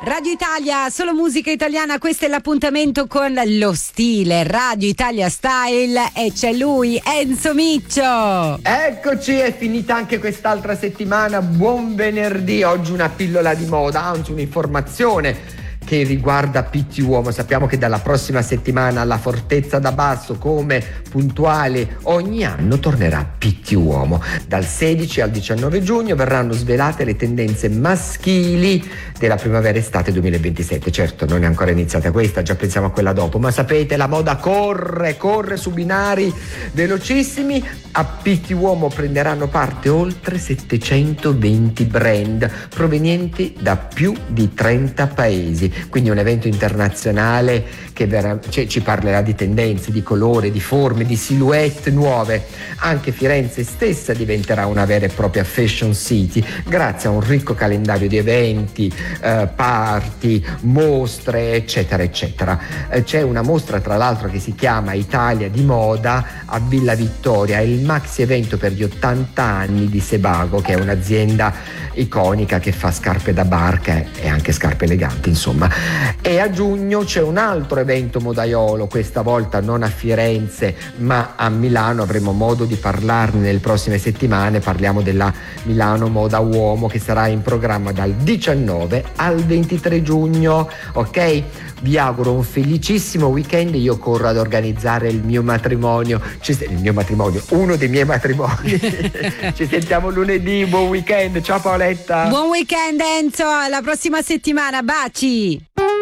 Radio Italia, solo musica italiana, questo è l'appuntamento con lo stile Radio Italia Style e c'è lui, Enzo Miccio. Eccoci, è finita anche quest'altra settimana, buon venerdì, oggi una pillola di moda, anzi un'informazione che riguarda Pitti Uomo. Sappiamo che dalla prossima settimana alla Fortezza da Basso, come puntuale ogni anno, tornerà Pitti Uomo. Dal 16 al 19 giugno verranno svelate le tendenze maschili della primavera-estate 2027. Certo, non è ancora iniziata questa, già pensiamo a quella dopo, ma sapete, la moda corre su binari velocissimi. A Pitti Uomo prenderanno parte oltre 720 brand provenienti da più di 30 paesi. Quindi un evento internazionale che ci parlerà di tendenze, di colore, di forme, di silhouette nuove. Anche Firenze stessa diventerà una vera e propria fashion city grazie a un ricco calendario di eventi, party, mostre, eccetera eccetera. C'è una mostra tra l'altro che si chiama Italia di Moda a Villa Vittoria, è il maxi evento per gli 80 anni di Sebago, che è un'azienda iconica che fa scarpe da barca e anche scarpe eleganti, insomma. E a giugno c'è un altro evento modaiolo, questa volta non a Firenze ma a Milano. Avremo modo di parlarne nelle prossime settimane. Parliamo della Milano Moda Uomo, che sarà in programma dal 19 al 23 giugno. Ok? Vi auguro un felicissimo weekend. Io corro ad organizzare il mio matrimonio, uno dei miei matrimoni. Ci sentiamo lunedì, buon weekend, ciao Paoletta. Buon weekend Enzo, alla prossima settimana, baci.